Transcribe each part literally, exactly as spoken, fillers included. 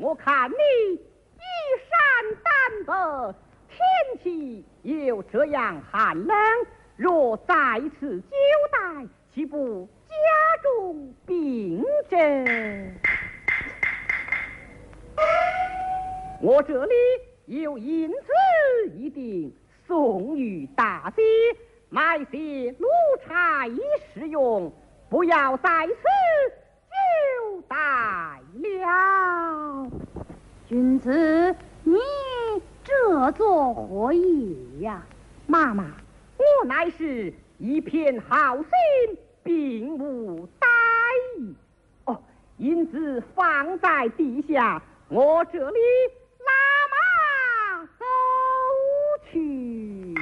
我看你衣衫单薄，天气又这样寒冷，若在此久待，岂不加重病症？我这里有银子一锭，送与大姐，买些炉柴食用，不要在此久待了。 君子，你这作何意呀？ 妈妈，我乃是一片好心，并无歹意。哦，银子放在地下，我这里拉马走去。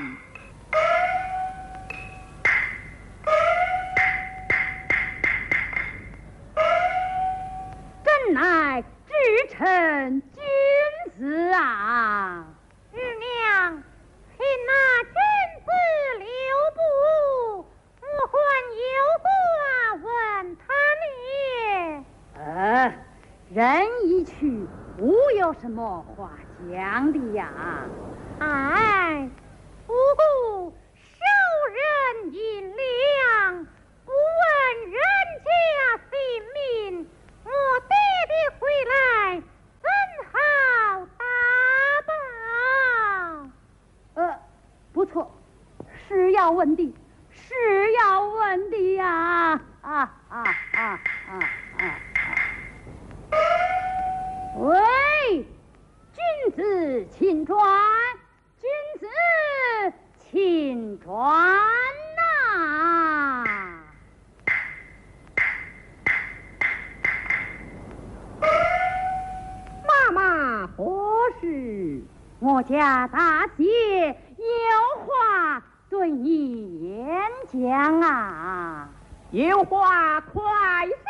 真乃至臣君子啊！ 日娘，请那君子留步，我还有话问他呢。 呃，人一去，无有什么话讲的呀。 哎，不顾受人银两，不问人家性命，我爹爹回来怎好打报？ 呃，不错，是要问的，是要问的呀！啊啊啊啊啊！喂，君子请转，君子请转呐！ 妈妈何事？ 我家大姐有话对你言讲啊。 有话快